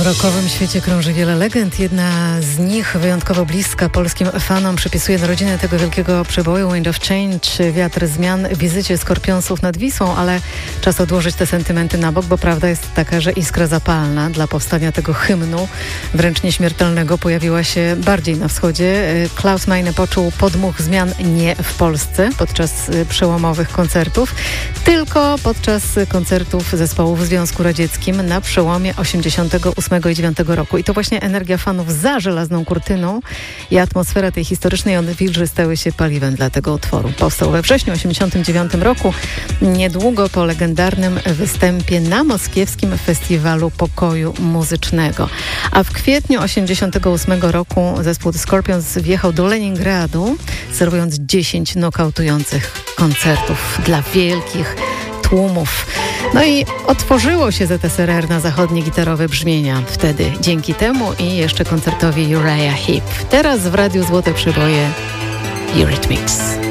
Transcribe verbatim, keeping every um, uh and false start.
W rockowym świecie krąży wiele legend. Jedna z nich, wyjątkowo bliska polskim fanom, przypisuje narodziny tego wielkiego przeboju Wind of Change, wiatr zmian, wizycie Skorpionsów nad Wisłą, ale czas odłożyć te sentymenty na bok, bo prawda jest taka, że iskra zapalna dla powstania tego hymnu, wręcz nieśmiertelnego, pojawiła się bardziej na wschodzie. Klaus Meine poczuł podmuch zmian nie w Polsce podczas przełomowych koncertów, tylko podczas koncertów zespołów w Związku Radzieckim na przełomie osiemdziesiątego ósmego i dziewiątego roku. I to właśnie energia fanów za żelazną kurtyną i atmosfera tej historycznej odwilży stały się paliwem dla tego utworu. Powstał we wrześniu osiemdziesiątym dziewiątym roku, niedługo po legendarnym występie na moskiewskim Festiwalu Pokoju Muzycznego. A w kwietniu osiemdziesiątego ósmego roku zespół The Scorpions wjechał do Leningradu, serwując dziesięć nokautujących koncertów dla wielkich tłumów. No i otworzyło się Z S R R na zachodnie gitarowe brzmienia wtedy dzięki temu i jeszcze koncertowi Uriah Heep. Teraz w Radiu Złote Przeboje Eurythmics.